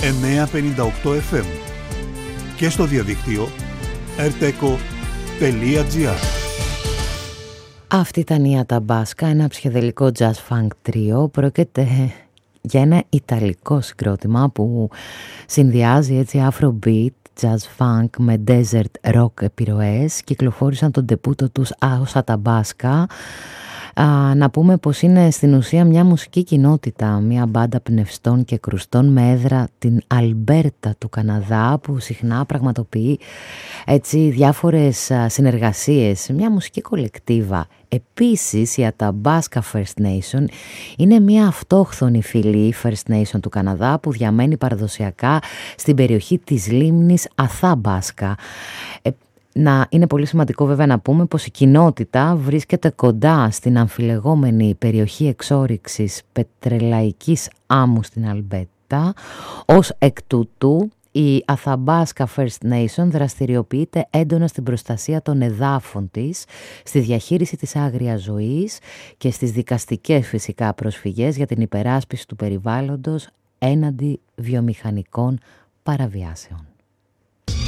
958 FM και στο διαδίκτυο rteco.gr. Αυτή ήταν η Αταμπάσκα, ένα ψυχεδελικό jazz funk τρίο. Πρόκειται για ένα ιταλικό συγκρότημα που συνδυάζει έτσι afrobeat, jazz funk με desert rock επιρροές. Κυκλοφόρησαν τον ντεπούτο τους ως Αταμπάσκα. Να πούμε πως είναι στην ουσία μια μουσική κοινότητα, μια μπάντα πνευστών και κρουστών με έδρα την Αλμπέρτα του Καναδά, που συχνά πραγματοποιεί έτσι διάφορες συνεργασίες, μια μουσική κολεκτίβα. Επίσης η Αταμπάσκα First Nation είναι μια αυτόχθονη φυλή First Nation του Καναδά που διαμένει παραδοσιακά στην περιοχή της λίμνης Αθάμπάσκα. Είναι πολύ σημαντικό βέβαια να πούμε πως η κοινότητα βρίσκεται κοντά στην αμφιλεγόμενη περιοχή εξόρυξης πετρελαϊκής άμμου στην Αλμπέρτα. Ως εκ τούτου η Αθαμπάσκα First Nation δραστηριοποιείται έντονα στην προστασία των εδάφων της, στη διαχείριση της άγριας ζωής και στις δικαστικές φυσικά προσφυγές για την υπεράσπιση του περιβάλλοντος έναντι βιομηχανικών παραβιάσεων.